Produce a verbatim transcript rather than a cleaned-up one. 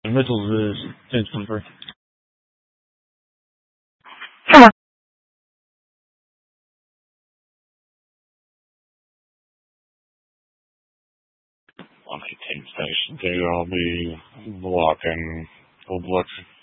The middle is ten twenty-three. On the ten station two, I'll be blocking full blocks.